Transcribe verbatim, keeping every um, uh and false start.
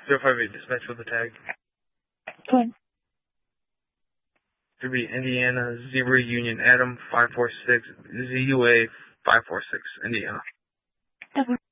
zero five eight dispatch with the tag. Good. To be Indiana, Zebra Union Adam five four six, Z U A five four six, Indiana. That